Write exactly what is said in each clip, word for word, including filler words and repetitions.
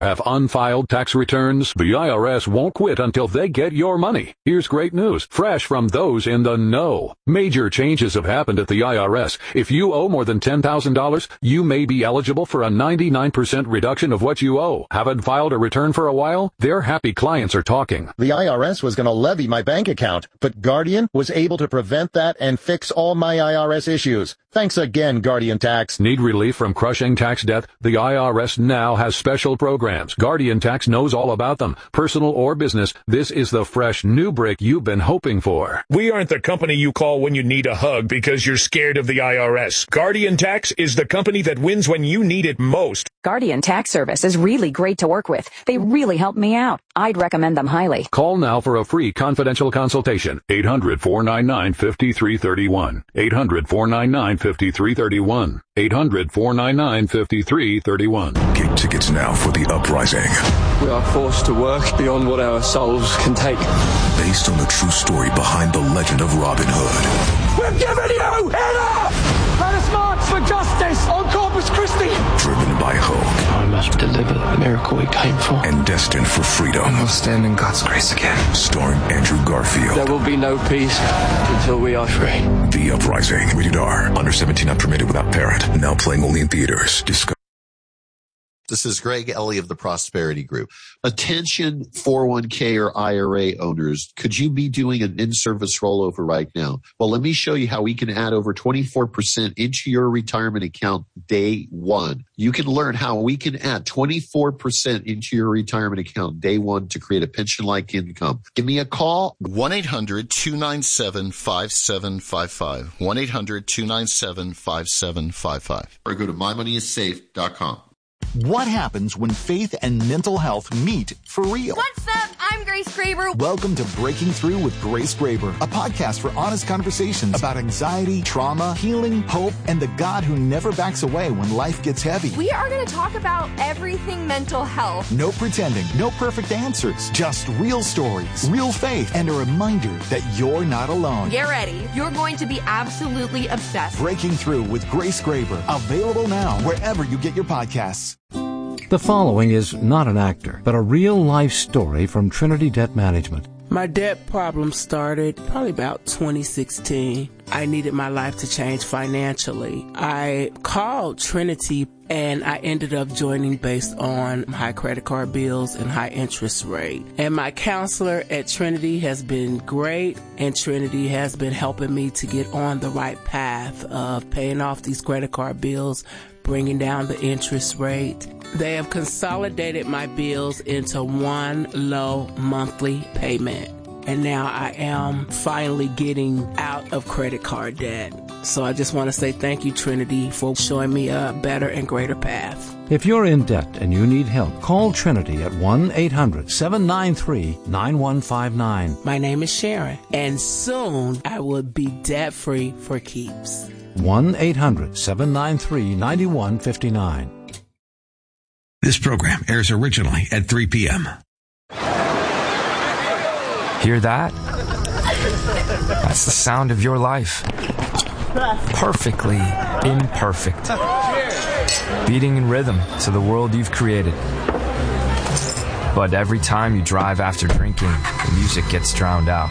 Have unfiled tax returns? The I R S won't quit until they get your money. Here's great news, fresh from those in the know. Major changes have happened at the I R S. If you owe more than ten thousand dollars, you may be eligible for a ninety-nine percent reduction of what you owe. Haven't filed a return for a while? Their happy clients are talking. The I R S was going to levy my bank account, but Guardian was able to prevent that and fix all my I R S issues. Thanks again, Guardian Tax. Need relief from crushing tax debt? The I R S now has special programs. Guardian Tax knows all about them. Personal or business, this is the fresh new brick you've been hoping for. We aren't the company you call when you need a hug because you're scared of the I R S. Guardian Tax is the company that wins when you need it most. Guardian Tax Service is really great to work with. They really helped me out. I'd recommend them highly. Call now for a free confidential consultation. eight hundred, four nine nine, five three three one. eight hundred, four nine nine, five three three one. eight hundred, four nine nine, five three three one. Get tickets now for The Uprising. We are forced to work beyond what our souls can take. Based on the true story behind the legend of Robin Hood. We're giving you enough! Let us march for justice on Corpus Christi! Driven by hope. I must deliver the miracle we came for. And destined for freedom. And we'll stand in God's grace again. Starring Andrew Garfield. There will be no peace until we are free. The Uprising. Rated R. Under seventeen, not permitted without parent. Now playing only in theaters. Discover. This is Greg Ellie of the Prosperity Group. Attention four oh one k or I R A owners, could you be doing an in-service rollover right now? Well, let me show you how we can add over twenty-four percent into your retirement account day one. You can learn how we can add twenty-four percent into your retirement account day one to create a pension-like income. Give me a call. one eight hundred, two nine seven, five seven five five. one eight hundred, two nine seven, five seven five five. Or go to my money is safe dot com. What happens when faith and mental health meet for real? What's up? I'm Grace Graber. Welcome to Breaking Through with Grace Graber, a podcast for honest conversations about anxiety, trauma, healing, hope, and the God who never backs away when life gets heavy. We are going to talk about everything mental health. No pretending, no perfect answers, just real stories, real faith, and a reminder that you're not alone. Get ready. You're going to be absolutely obsessed. Breaking Through with Grace Graber, available now wherever you get your podcasts. The following is not an actor, but a real-life story from Trinity Debt Management. My debt problem started probably about twenty sixteen. I needed my life to change financially. I called Trinity and I ended up joining based on high credit card bills and high interest rate. And my counselor at Trinity has been great, and Trinity has been helping me to get on the right path of paying off these credit card bills, bringing down the interest rate. They have consolidated my bills into one low monthly payment. And now I am finally getting out of credit card debt. So I just want to say thank you, Trinity, for showing me a better and greater path. If you're in debt and you need help, call Trinity at one eight hundred, seven nine three, nine one five nine. My name is Sharon, and soon I will be debt-free for keeps. one eight hundred, seven nine three, nine one five nine. This program airs originally at three p.m. Hear that? That's the sound of your life. Perfectly imperfect. Beating in rhythm to the world you've created. But every time you drive after drinking, the music gets drowned out.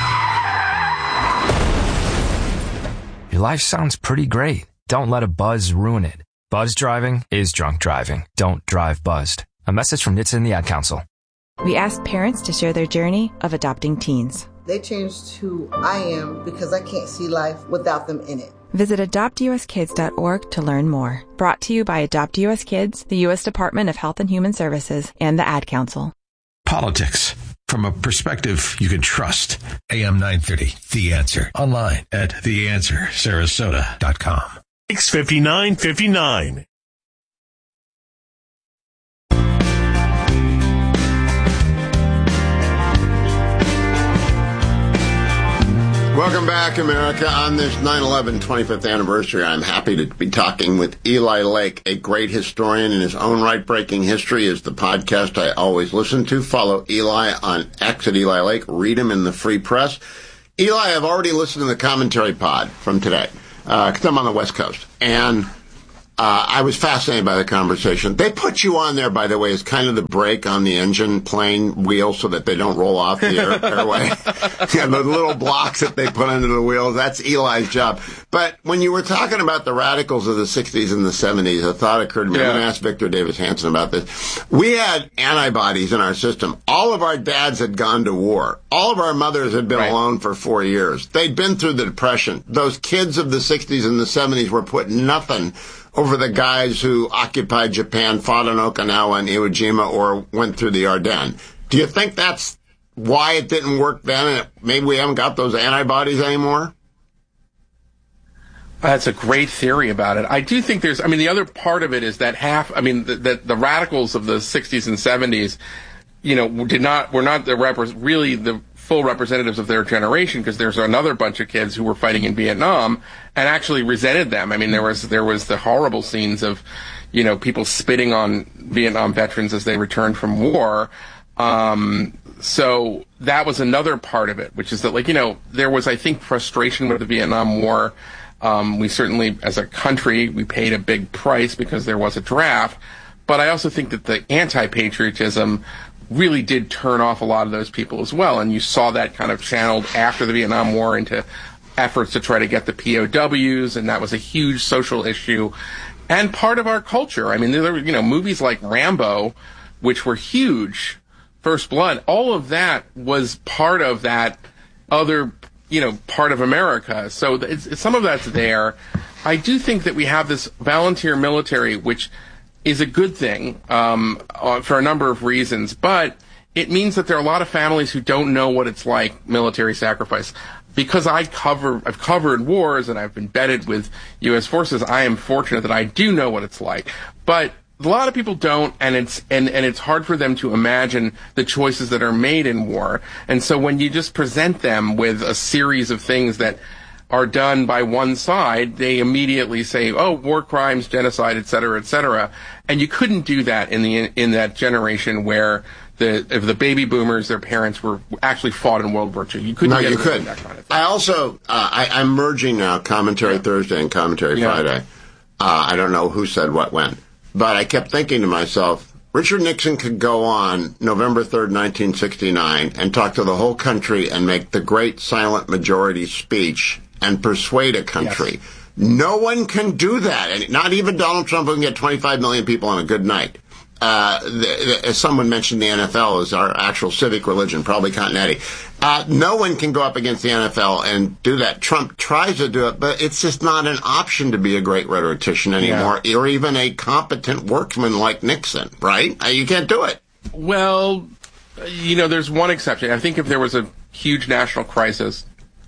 Your life sounds pretty great. Don't let a buzz ruin it. Buzz driving is drunk driving. Don't drive buzzed. A message from N H T S A and the Ad Council. We asked parents to share their journey of adopting teens. They changed who I am because I can't see life without them in it. Visit adopt u s kids dot org to learn more. Brought to you by Adopt U S Kids, the U S Department of Health and Human Services, and the Ad Council. Politics from a perspective you can trust. A M nine thirty, The Answer. Online at the answer sarasota dot com. six fifty-nine fifty-nine. Welcome back, America. On this nine eleven twenty-fifth anniversary, I'm happy to be talking with Eli Lake, a great historian in his own right. Breaking History is the podcast I always listen to. Follow Eli on X at Eli Lake. Read him in the Free Press. Eli, I've already listened to the commentary pod from today, because uh, I'm on the West Coast. And Uh, I was fascinated by the conversation. They put you on there, by the way, as kind of the brake on the engine plane wheel so that they don't roll off the air, airway. Yeah, the little blocks that they put under the wheels, that's Eli's job. But when you were talking about the radicals of the sixties and the seventies, a thought occurred to me. Yeah. I'm going to ask Victor Davis Hanson about this. We had antibodies in our system. All of our dads had gone to war. All of our mothers had been right. alone for four years. They'd been through the Depression. Those kids of the sixties and the seventies were put nothing over the guys who occupied Japan, fought in Okinawa and Iwo Jima, or went through the Ardennes. Do you think that's why it didn't work then, and maybe we haven't got those antibodies anymore? That's a great theory about it. I do think there's, I mean, the other part of it is that half, I mean, the, the, the radicals of the sixties and seventies, you know, did not, were not the repre- really the full representatives of their generation, because there's another bunch of kids who were fighting in Vietnam and actually resented them. I mean, there was there was the horrible scenes of, you know, people spitting on Vietnam veterans as they returned from war. Um, so that was another part of it, which is that, like, you know, there was, I think, frustration with the Vietnam War. Um, we certainly, as a country, we paid a big price because there was a draft. But I also think that the anti-patriotism really did turn off a lot of those people as well. And you saw that kind of channeled after the Vietnam War into efforts to try to get the P O Ws, and that was a huge social issue and part of our culture. I mean, there were, you know, movies like Rambo, which were huge, First Blood, all of that was part of that other, you know, part of America. So it's, it's, some of that's there. I do think that we have this volunteer military, which is a good thing um, uh, for a number of reasons, but it means that there are a lot of families who don't know what it's like, military sacrifice. Because I cover, I've covered wars and I've been embedded with U S forces, I am fortunate that I do know what it's like. But a lot of people don't, and it's and, and it's hard for them to imagine the choices that are made in war. And so when you just present them with a series of things that are done by one side, they immediately say, oh, war crimes, genocide, et cetera, et cetera. And you couldn't do that in the in that generation where the if the baby boomers, their parents were actually fought in World War Two. You couldn't no, get you couldn't. That kind of thing. I also, uh, I, I'm merging now Commentary yeah. Thursday and Commentary yeah. Friday. Uh, I don't know who said what when, but I kept thinking to myself, Richard Nixon could go on November third, nineteen sixty-nine, and talk to the whole country and make the great silent majority speech and persuade a country. Yes. No one can do that, and not even Donald Trump, who can get twenty-five million people on a good night. Uh, the, the, as someone mentioned, the N F L is our actual civic religion, probably Continental. Uh, no one can go up against the N F L and do that. Trump tries to do it, but it's just not an option to be a great rhetorician anymore, yeah. or even a competent workman like Nixon, right? Uh, you can't do it. Well, you know, there's one exception. I think if there was a huge national crisis,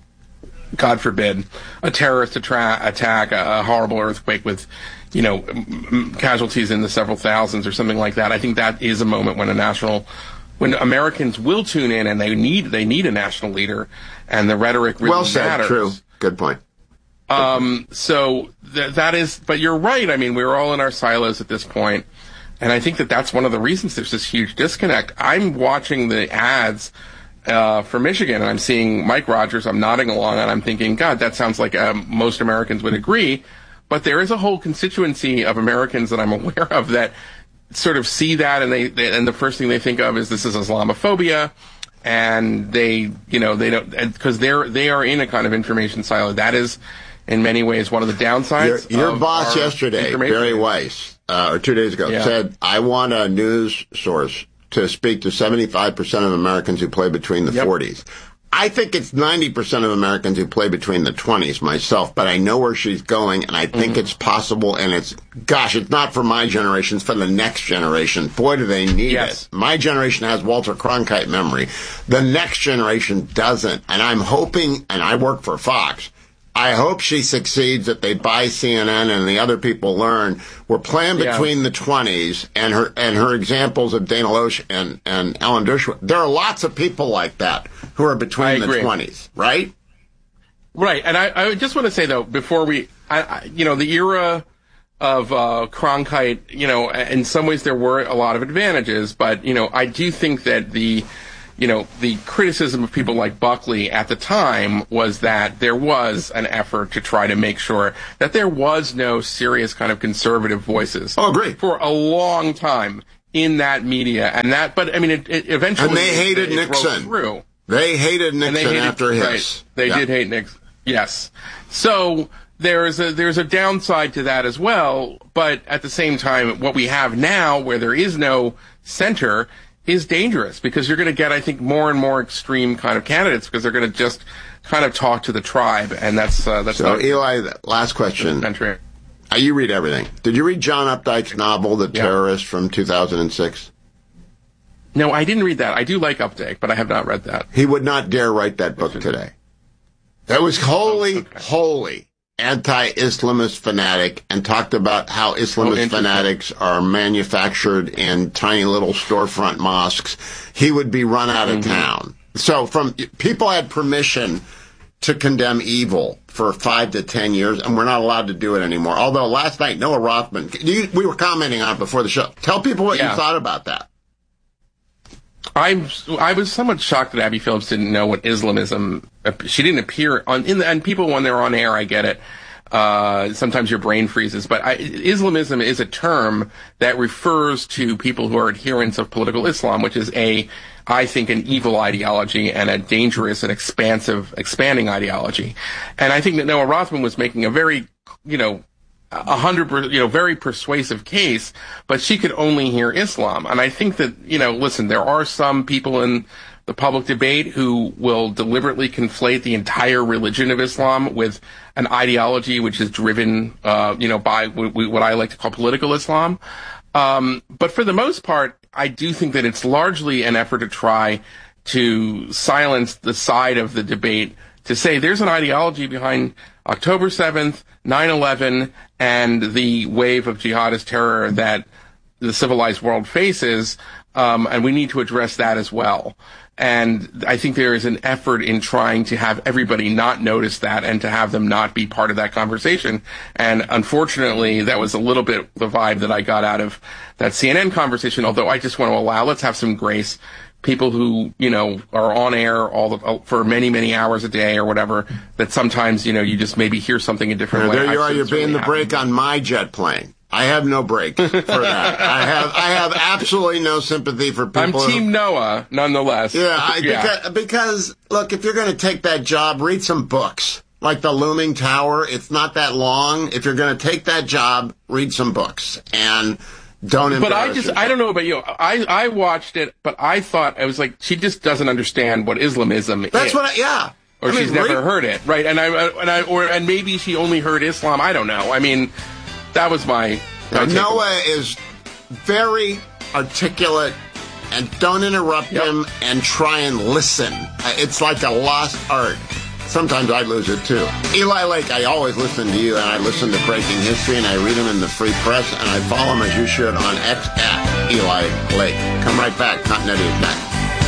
God forbid, a terrorist attra- attack, a, a horrible earthquake with, you know, m- casualties in the several thousands or something like that. I think that is a moment when a national, when Americans will tune in and they need they need a national leader, and the rhetoric really well said, matters. True, good point. Good um, point. So th- that is, but you're right. I mean, we're all in our silos at this point, and I think that that's one of the reasons there's this huge disconnect. I'm watching the ads Uh, for Michigan, and I'm seeing Mike Rogers, I'm nodding along, and I'm thinking, God, that sounds like um, most Americans would agree. But there is a whole constituency of Americans that I'm aware of that sort of see that, and they, they and the first thing they think of is this is Islamophobia, and they, you know, they don't, because they're they are in a kind of information silo. That is, in many ways, one of the downsides. Your, your of boss yesterday, Barry Weiss, uh, or two days ago, yeah. said, "I want a news source to speak to seventy-five percent of Americans who play between the yep. forties. I think it's ninety percent of Americans who play between the twenties myself, but I know where she's going, and I think mm-hmm. it's possible, and it's, gosh, it's not for my generation, it's for the next generation. Boy, do they need yes. it. My generation has Walter Cronkite memory. The next generation doesn't, and I'm hoping, and I work for Fox, I hope she succeeds, that they buy C N N and the other people learn. We're playing between yeah. the twenties, and her and her examples of Dana Loesch and, and Alan Dershowitz. There are lots of people like that who are between the twenties, right? Right. And I, I just want to say, though, before we, I, I, you know, the era of uh, Cronkite, you know, in some ways there were a lot of advantages, but, you know, I do think that the you know, the criticism of people like Buckley at the time was that there was an effort to try to make sure that there was no serious kind of conservative voices. Oh, agree. For a long time in that media, and that, but I mean, it, it eventually and they hated it, it Nixon. Through. They hated Nixon they hated, after his. Right, they yeah. did hate Nixon. Yes. So there's a there's a downside to that as well. But at the same time, what we have now, where there is no center, is dangerous because you're going to get, I think, more and more extreme kind of candidates because they're going to just kind of talk to the tribe, and that's uh, that's. So not Eli, last question. Uh, you read everything. Did you read John Updike's novel, The yeah. Terrorist, from two thousand six? No, I didn't read that. I do like Updike, but I have not read that. He would not dare write that book today. That was wholly, okay. wholly anti-Islamist fanatic and talked about how Islamist oh, fanatics are manufactured in tiny little storefront mosques. He would be run out of mm-hmm. town. So from people had permission to condemn evil for five to ten years, and we're not allowed to do it anymore. Although last night, Noah Rothman, you, we were commenting on it before the show. Tell people what yeah. you thought about that. I'm, I was somewhat shocked that Abby Phillips didn't know what Islamism, she didn't appear on, in the, and people when they're on air, I get it. Uh, sometimes your brain freezes, but I, Islamism is a term that refers to people who are adherents of political Islam, which is a, I think, an evil ideology and a dangerous and expansive, expanding ideology. And I think that Noah Rothman was making a very, you know, a hundred, you know, very persuasive case, but she could only hear Islam. And I think that, you know, listen, there are some people in the public debate who will deliberately conflate the entire religion of Islam with an ideology which is driven, uh, you know, by w- w- what I like to call political Islam. Um, but for the most part, I do think that it's largely an effort to try to silence the side of the debate to say there's an ideology behind October seventh, nine eleven, and the wave of jihadist terror that the civilized world faces, um, and we need to address that as well. And I think there is an effort in trying to have everybody not notice that and to have them not be part of that conversation. And unfortunately, that was a little bit the vibe that I got out of that C N N conversation, although I just want to allow, let's have some grace. People who, you know, are on air all the, for many, many hours a day or whatever, that sometimes, you know, you just maybe hear something a different yeah, way. There you are, you're being the brake on my jet plane. I have no brakes for that. I have I have absolutely no sympathy for people. I'm Team who, Noah, nonetheless. Yeah, I, yeah. Because, because, look, if you're going to take that job, read some books. Like The Looming Tower, it's not that long. If you're going to take that job, read some books. And don't But I just, yourself. I don't know about you. I, I watched it, but I thought, I was like, she just doesn't understand what Islamism That's is. what I, yeah. Or I she's mean, never read, heard it, right? And I, and I, or, and maybe she only heard Islam. I don't know. I mean, that was my, my Noah is very articulate, and don't interrupt yep. him, and try and listen. It's like a lost art. Sometimes I lose it too. Eli Lake, I always listen to you, and I listen to Breaking History, and I read them in the Free Press, and I follow them as you should on X at Eli Lake. Come right back. Continuity is next.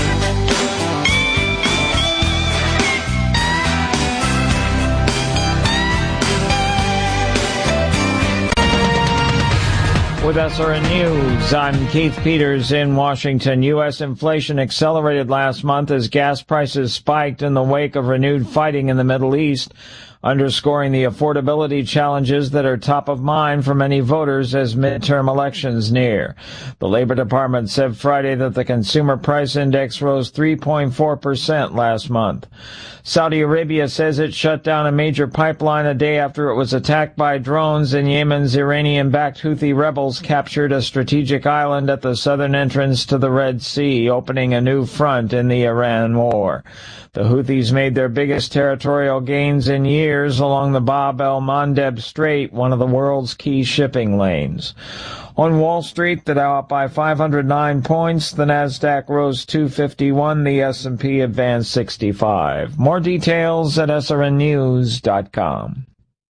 With S R N News, I'm Keith Peters in Washington. U S inflation accelerated last month as gas prices spiked in the wake of renewed fighting in the Middle East, underscoring the affordability challenges that are top of mind for many voters as midterm elections near. The Labor Department said Friday that the Consumer Price Index rose three point four percent last month. Saudi Arabia says it shut down a major pipeline a day after it was attacked by drones, and Yemen's Iranian-backed Houthi rebels captured a strategic island at the southern entrance to the Red Sea, opening a new front in the Iran war. The Houthis made their biggest territorial gains in years along the Bab el-Mandeb Strait, one of the world's key shipping lanes. On Wall Street, the Dow up by five hundred nine points, the Nasdaq rose two fifty-one, the S and P advanced sixty-five. More details at S R N news dot com.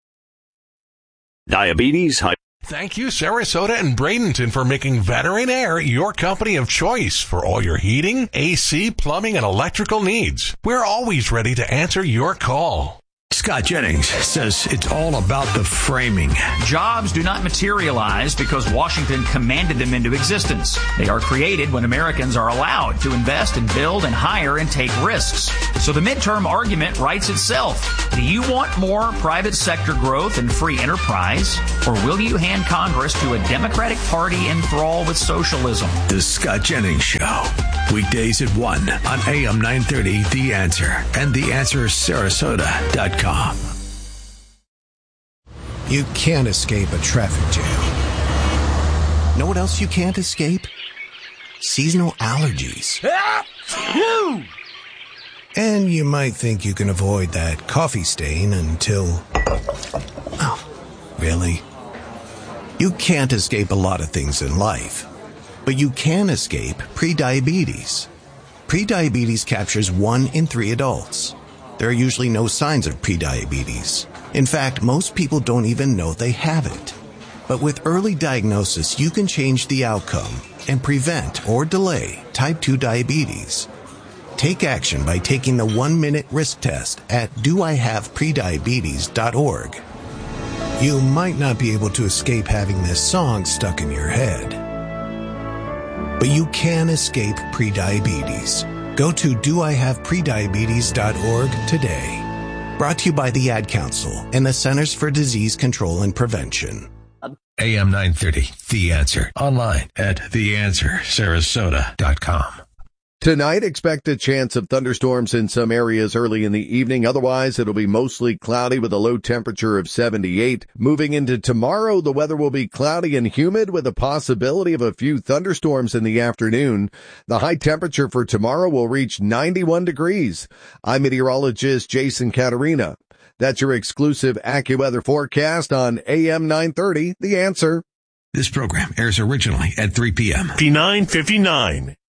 Diabetes, high. Thank you, Sarasota and Bradenton, for making Veteran Air your company of choice for all your heating, A C, plumbing, and electrical needs. We're always ready to answer your call. Scott Jennings says it's all about the framing. Jobs do not materialize because Washington commanded them into existence. They are created when Americans are allowed to invest and build and hire and take risks. So the midterm argument writes itself. Do you want more private sector growth and free enterprise? Or will you hand Congress to a Democratic Party enthralled with socialism? The Scott Jennings Show. Weekdays at one on A M nine thirty, The Answer, and the answer sarasota dot com. You can't escape a traffic jam. Know what else you can't escape? Seasonal allergies. And you might think you can avoid that coffee stain until... Oh, really? You can't escape a lot of things in life, but you can escape prediabetes. Prediabetes captures one in three adults. There are usually no signs of prediabetes. In fact, most people don't even know they have it. But with early diagnosis, you can change the outcome and prevent or delay type two diabetes. Take action by taking the one-minute risk test at do I have prediabetes dot org. You might not be able to escape having this song stuck in your head, but you can escape prediabetes. Go to do I have prediabetes dot org today. Brought to you by the Ad Council and the Centers for Disease Control and Prevention. A M nine thirty, The Answer. Online at the answer sarasota dot com. Tonight, expect a chance of thunderstorms in some areas early in the evening. Otherwise, it'll be mostly cloudy with a low temperature of seventy-eight. Moving into tomorrow, the weather will be cloudy and humid with a possibility of a few thunderstorms in the afternoon. The high temperature for tomorrow will reach ninety-one degrees. I'm meteorologist Jason Caterina. That's your exclusive AccuWeather forecast on A M nine thirty, The Answer. This program airs originally at three p.m. nine fifty-nine